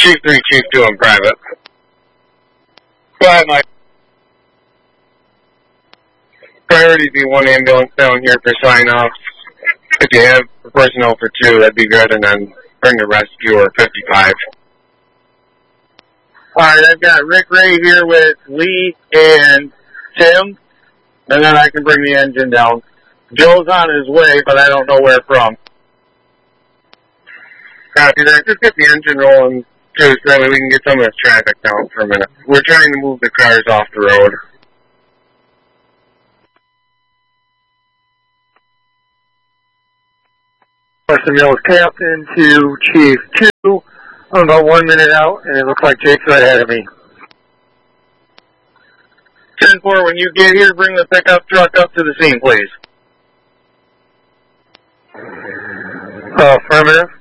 Chief 3, Chief 2 in private. Go ahead, Mike. Priority B1 ambulance down here for sign-off. If you have personnel for 2, that'd be good, and then bring the rescuer 55. Alright, I've got Rick Ray here with Lee and Tim, and then I can bring the engine down. Joe's on his way, but I don't know where from. Copy that. Just get the engine rolling, too, so that way we can get some of this traffic down for a minute. We're trying to move the cars off the road. Western Mills Captain to Chief 2. I'm about 1 minute out, and it looks like Jake's right ahead of me. 10-4, when you get here, bring the pickup truck up to the scene, please. Affirmative.